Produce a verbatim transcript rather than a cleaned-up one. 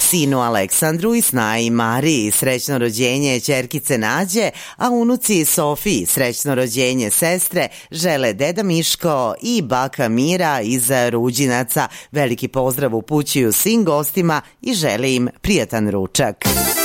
sinu Aleksandru i snaji Mariji srećno rođenje ćerkice Nađe, a unuci Sofiji srećno rođenje sestre žele deda Miško i baka Mira iz Ruđinaca. Veliki pozdrav upućuju svim gostima i žele im prijatan ručak.